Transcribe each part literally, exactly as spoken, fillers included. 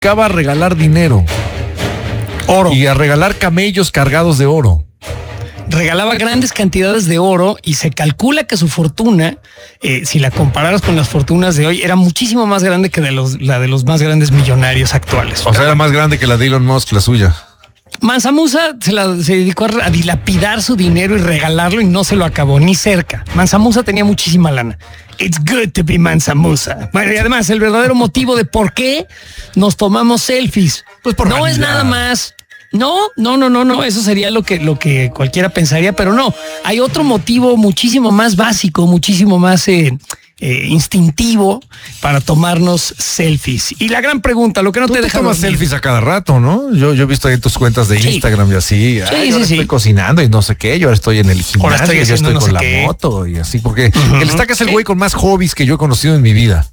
dedicaba a regalar dinero. Oro. Y a regalar camellos cargados de oro. Regalaba grandes cantidades de oro y se calcula que su fortuna, eh, si la compararas con las fortunas de hoy, era muchísimo más grande que de los, la de los más grandes millonarios actuales. O sea, era más grande que la de Elon Musk, la suya. Mansa Musa se, la, se dedicó a, a dilapidar su dinero y regalarlo y no se lo acabó ni cerca. Mansa Musa tenía muchísima lana. It's good to be Mansa Musa. Bueno, y además el verdadero motivo de por qué nos tomamos selfies, Pues por no vanidad. es nada más. No, no, no, no, no. Eso sería lo que, lo que cualquiera pensaría, pero no. Hay otro motivo muchísimo más básico, muchísimo más eh, eh, instintivo para tomarnos selfies. Y la gran pregunta, lo que no Tú te te deja tomas dormir. selfies a cada rato, ¿no? Yo, yo he visto ahí tus cuentas de Sí. Instagram y así. Ay, Sí, ahora sí, estoy sí. cocinando y no sé qué. Yo ahora estoy en el Ahora gimnasio, estoy yo haciendo estoy no con sé la qué. moto y así. Porque Ujú. el Estaca es el Sí. güey con más hobbies que yo he conocido en mi vida.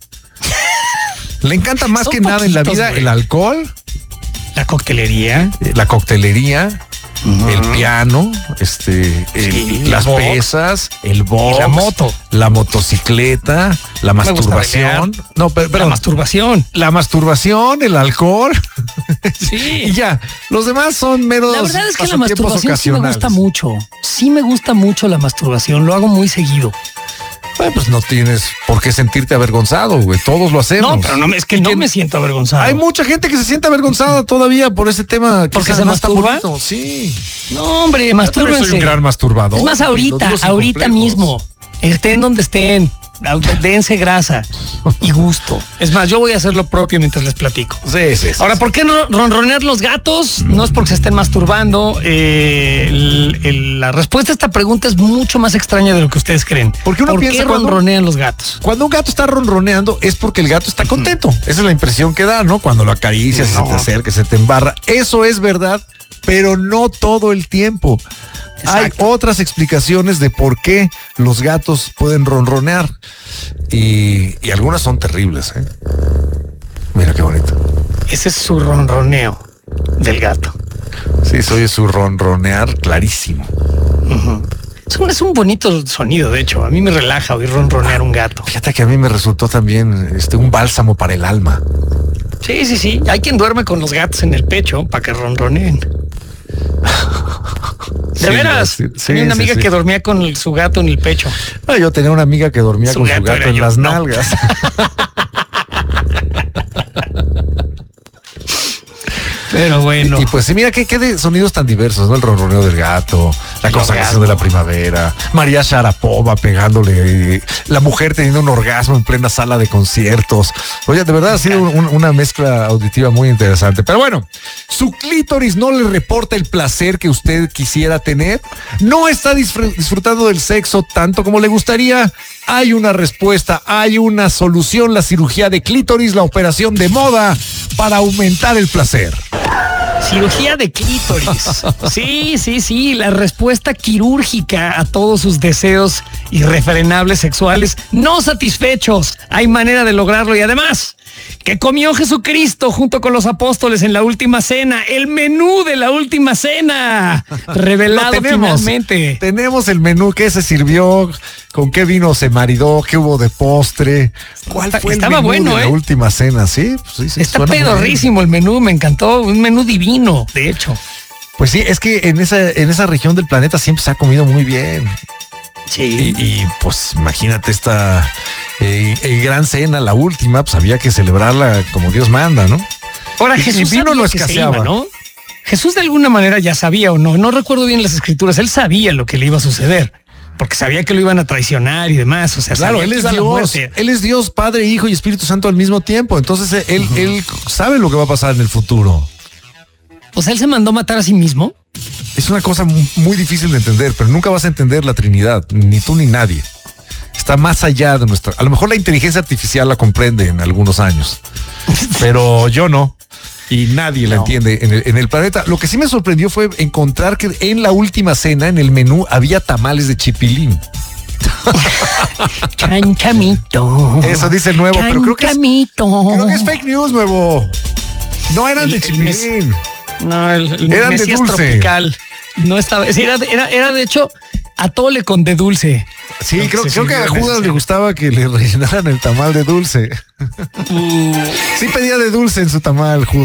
Le encanta más Son que nada en la poquitos, vida güey. el alcohol, La coctelería. la coctelería, Ujú. el piano, este, el- Sí, las el box. pesas, el box, Y la moto. la motocicleta, la Me gusta masturbación. bailar. No, pero, pero La masturbación. la masturbación, el alcohol. Sí. Y ya, los demás son meros La verdad es que la pasatiempos masturbación sí me ocasionales. gusta mucho. Sí me gusta mucho la masturbación. Lo hago muy seguido. Bueno, pues no tienes por qué sentirte avergonzado, güey. Todos lo hacemos. No, pero no, me- es que no me siento avergonzado. Hay mucha gente que se siente avergonzada todavía por ese tema. que ¿Porque quizás se no está masturba? bonito. Sí. No, hombre, Yo también mastúrbense. soy un gran masturbador. Es más, Lo ahorita, digo sin ahorita complejos. mismo. Estén donde estén. Dense grasa y gusto. Es más, yo voy a hacer lo propio mientras les platico. Sí, sí, sí. Ahora, ¿por qué no ronronear los gatos? No es porque se estén masturbando. Eh, el- el- la respuesta a esta pregunta es mucho más extraña de lo que ustedes creen. Porque uno ¿Por piensa qué cuando- ronronean los gatos? Cuando un gato está ronroneando es porque el gato está contento. Esa es la impresión que da, ¿no? Cuando lo acaricias, No. se te acerca, se te embarra. Eso es verdad, pero no todo el tiempo. Hay Exacto. otras explicaciones de por qué los gatos pueden ronronear. Y, y algunas son terribles, ¿eh? Mira qué bonito. Ese es su ronroneo del gato. Sí, soy su ronronear clarísimo. Es un, es un bonito sonido, de hecho. A mí me relaja oír ronronear un gato. Fíjate que a mí me resultó también este, un bálsamo para el alma. Sí, sí, sí. Hay quien duerme con los gatos en el pecho para que ronroneen. De Sí, veras. sí, sí, Tenía una sí, amiga sí. que dormía con el- su gato en el pecho. Ah, yo tenía una amiga que dormía Su con gato su gato era en yo, las no. nalgas. Pero bueno. Y pues sí, mira qué, qué de sonidos tan diversos, ¿no? El ronroneo del gato, la Los consagración de la primavera, María Sharapova pegándole, eh, la mujer teniendo un orgasmo en plena sala de conciertos. Oye, de verdad ha sido un- una mezcla auditiva muy interesante. Pero bueno, su clítoris no le reporta el placer que usted quisiera tener, no está disfr- disfrutando del sexo tanto como le gustaría. Hay una respuesta, hay una solución, la cirugía de clítoris, la operación de moda para aumentar el placer. Cirugía de clítoris. Sí, sí, sí. La respuesta quirúrgica a todos sus deseos irrefrenables sexuales no satisfechos. Hay manera de lograrlo y además, que comió Jesucristo junto con los apóstoles en la última cena. El menú de la última cena. Revelado Lo tenemos. finalmente. Tenemos el menú, qué se sirvió, con qué vino se maridó, qué hubo de postre. ¿Cuál Está- fue el estaba menú bueno, de ¿eh? la última cena? Sí, pues sí, sí, Está suena muy bien. pedorrísimo el menú, me encantó. Un menú divino, de hecho. Pues sí, es que en esa, en esa región del planeta siempre se ha comido muy bien. Sí. Y, y, pues imagínate esta eh, eh, gran cena, la última, pues había que celebrarla como Dios manda, ¿no? Ahora Y- y Jesús vino sabía no que se escaseaba. iba, ¿no? Jesús de alguna manera ya sabía o no, no recuerdo bien las escrituras, él sabía lo que le iba a suceder, porque sabía que lo iban a traicionar y demás, o sea, Claro, sabía él que es iba a la Dios, muerte. él es Dios, Padre, Hijo y Espíritu Santo al mismo tiempo. Entonces eh, él, él sabe lo que va a pasar en el futuro. O sea, él se mandó matar a sí mismo. Es una cosa mu- muy difícil de entender, pero nunca vas a entender la Trinidad, ni tú ni nadie. Está más allá de nuestra... A lo mejor la inteligencia artificial la comprende en algunos años, pero yo no. Y nadie la No. entiende en el, en el planeta. Lo que sí me sorprendió fue encontrar que en la última cena, en el menú, había tamales de chipilín. Chanchamito. Eso dice el nuevo, pero creo que es, Chanchamito. creo que es fake news, nuevo. No eran de El- el mes- chipilín. No, el, el Eran de Mesías dulce. tropical. No estaba, sí, era, era, era de hecho atole con de dulce. Sí, Lo que creo, se creo que a sirvió en Judas esa le cena. gustaba que le rellenaran el tamal de dulce. Uh, Sí pedía de dulce en su tamal, Judas.